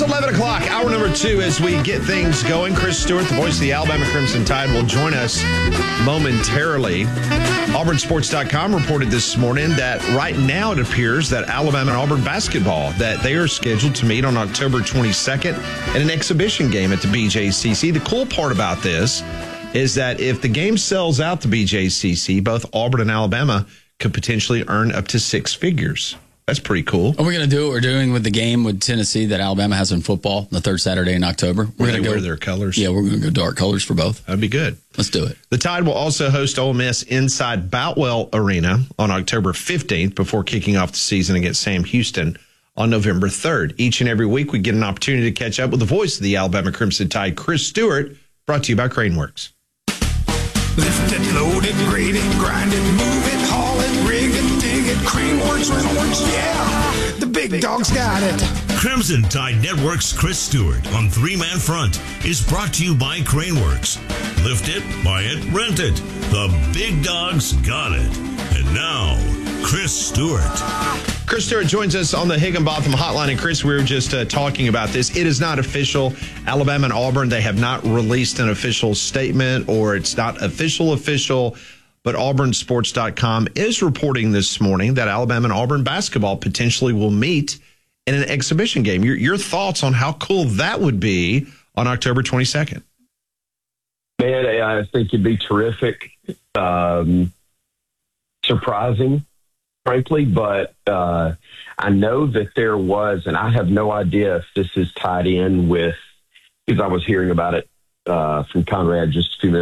11 o'clock, hour number 2, as we get things going. Chris Stewart, the voice of the Alabama Crimson Tide, will join us momentarily. AuburnSports.com reported this morning that right now it appears that Alabama and Auburn basketball, that they are scheduled to meet on October 22nd in an exhibition game at the BJCC. The cool part about this is that if the game sells out the BJCC, both Auburn and Alabama could potentially earn up to 6 figures. That's pretty cool. Are we going to do what we're doing with the game with Tennessee that Alabama has in football the third Saturday in October? We're going to wear their colors. Yeah, we're going to go dark colors for both. That'd be good. Let's do it. The Tide will also host Ole Miss inside Boutwell Arena on October 15th before kicking off the season against Sam Houston on November 3rd. Each and every week, we get an opportunity to catch up with the voice of the Alabama Crimson Tide, Chris Stewart, brought to you by Craneworks. Lift it, load it, grade it, grind it, move it, haul it, rig it, dig it, Craneworks, Rentalworks, yeah, the big dog's got it. Crimson Tide Network's Chris Stewart on Three Man Front is brought to you by Craneworks. Lift it, buy it, rent it. The big dog's got it. And now, Chris Stewart. Chris Stewart joins us on the Higginbotham Hotline. And Chris, we were just talking about this. It is not official. Alabama and Auburn, they have not released an official statement, or it's not official. But AuburnSports.com is reporting this morning that Alabama and Auburn basketball potentially will meet in an exhibition game. Your thoughts on how cool that would be on October 22nd? Man, I think it'd be terrific. Surprising, frankly, but I know that there was, and I have no idea if this is tied in with, because I was hearing about it from Conrad just a few minutes